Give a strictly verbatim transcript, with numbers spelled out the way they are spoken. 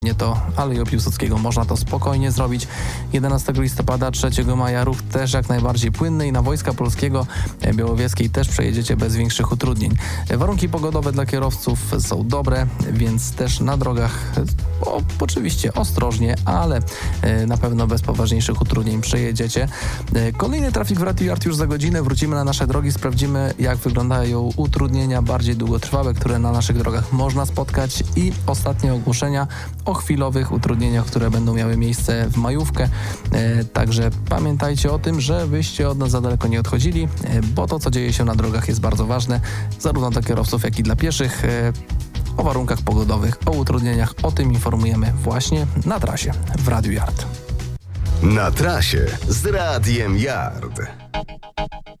Nie to Alejo Piłsudskiego. Można to spokojnie zrobić. jedenastego listopada, trzeciego maja ruch też jak najbardziej płynny i na Wojska Polskiego Białowieskiej też przejedziecie bez większych utrudnień. Warunki pogodowe dla kierowców są dobre, więc też na drogach o, oczywiście ostrożnie, ale na pewno bez poważniejszych utrudnień przejedziecie. Kolejny trafik w Radiu Yard już za godzinę. Wrócimy na nasze drogi, sprawdzimy, jak wyglądają utrudnienia bardziej długotrwałe, które na naszych drogach można spotkać, i ostatnie ogłoszenia o chwilowych utrudnieniach, które będą miały miejsce w majówkę. E, także pamiętajcie o tym, żebyście od nas za daleko nie odchodzili, e, bo to, co dzieje się na drogach, jest bardzo ważne, zarówno dla kierowców, jak i dla pieszych. E, o warunkach pogodowych, o utrudnieniach, o tym informujemy właśnie na trasie w Radiu Yard. Na trasie z Radiem Yard.